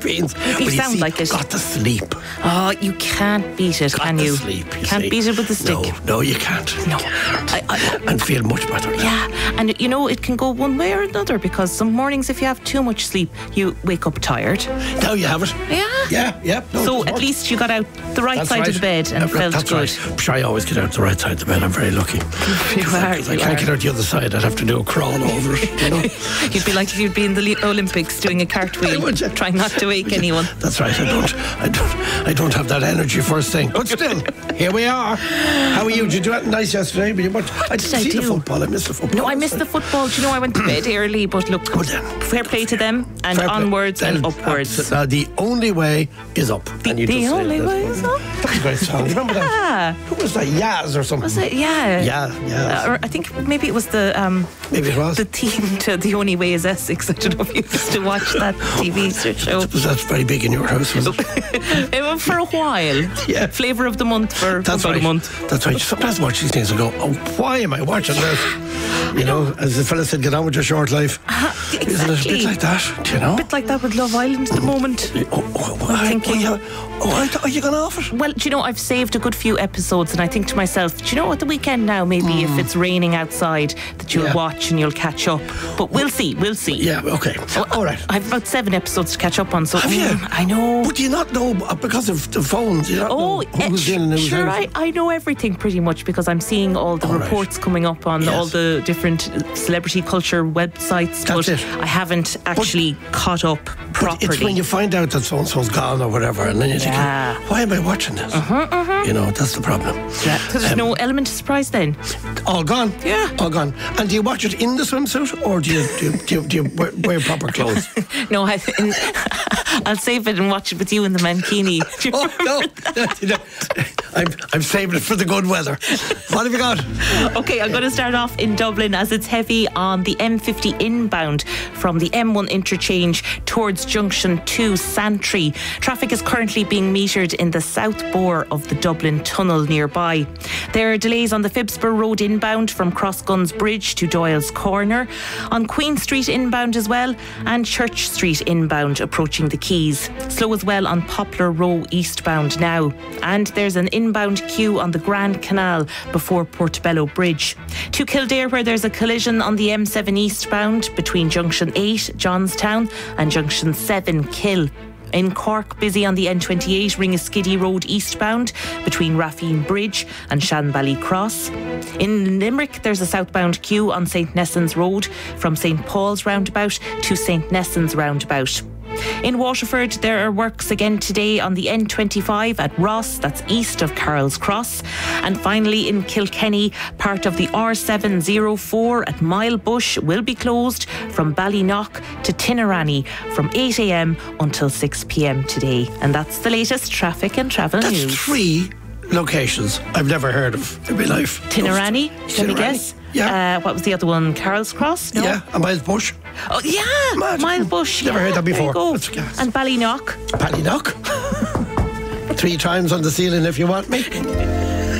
beans. You sound like it. Got to sleep. Oh, you can't beat it, can you? Sleep, can't beat it with a stick. No, you can't. No. And feel much better. Yeah, and you know, it can go one way or another, because some mornings, if you have too much sleep, you wake up tired. Now you have it. Yeah. No, so at least you got out the right side of the bed and felt that's good. Right. I'm sure I always get out the right side of the bed. I'm very lucky. I can't get out the other side. I'd have to do a crawl over it. You know? You'd be like you'd be in the Olympics doing a cartwheel, trying not to wake anyone. That's right. I don't have that energy first thing. But still, here we are. How are you? Did you do anything nice yesterday? I didn't see the football. I missed the football. No, I missed the football. Do you know, I went to bed early, but look, fair play to them, and onwards and upwards. The only way is up. The only way is up. That's a great song. Remember that? Who was that? Yaz or something? Was it? Yeah. Yeah. Or I think maybe it was the maybe it was the theme to The Only Way Is Essex. I don't know if you used to watch that TV show. Was that very big in your house? Was it? It was for a while. Yeah. Flavour of the month for about a month. That's right. Sometimes I watch these things and go, oh, why am I watching this? You know, as the fella said, get on with your short life. Exactly. Isn't it a bit like that? Do you know? A bit like that with Love Island at the moment. Are you going off it? Well, do you know, I've saved a good few episodes, and I think to myself, do you know, at the weekend now, maybe if it's raining outside, that you'll watch and you'll catch up. But we'll see. Yeah, okay. All right. I've about 7 episodes to catch up on, so have you? I know. But do you not know, because of the phones, you don't know who's in and who's out? I know everything pretty much, because I'm seeing all the reports coming up on all the different celebrity culture websites. That's it. I haven't actually caught up properly. It's when you find out that so-and-so's gone or whatever, and then you think, why am I watching this? You know, that's the problem. Yeah, because there's no element of surprise then. All gone. Yeah. All gone. And do you watch it in the swimsuit, or do you wear proper clothes? No, I'll save it and watch it with you in the mankini. No. I'm saving it for the good weather. What have you got? Okay, I'm going to start off in Dublin, as it's heavy on the M50 inbound from the M1 interchange towards Junction 2 Santry. Traffic is currently being metered in the south bore of the Dublin Tunnel nearby. There are delays on the Phibsborough Road inbound from Crossguns Bridge to Doyle's Corner, on Queen Street inbound as well, and Church Street inbound approaching the Quays. Slow as well on Poplar Row eastbound now. And there's an inbound queue on the Grand Canal before Portobello Bridge. To Kildare, where there's a collision on the M7 eastbound between Junction 8 Johnstown and Junction 7 Kill. In Cork, busy on the N28 Ringaskiddy Road eastbound between Raffine Bridge and Shanbally Cross. In Limerick, there's a southbound queue on St Nessans Road from St Paul's roundabout to St Nessans roundabout. In Waterford, there are works again today on the N25 at Ross, that's east of Carroll's Cross. And finally in Kilkenny, part of the R704 at Milebush will be closed from Ballynock to Tinnerany from 8 a.m. until 6 p.m. today. And that's the latest traffic and travel news. That's 3 locations I've never heard of in my life. Tinnerany, let me guess. Yeah. What was the other one? Carroll's Cross? No? Yeah, and Milebush. Oh, yeah, Milebush. Never heard that before. There you go. And Ballynock. Ballynock. 3 times on the ceiling if you want me.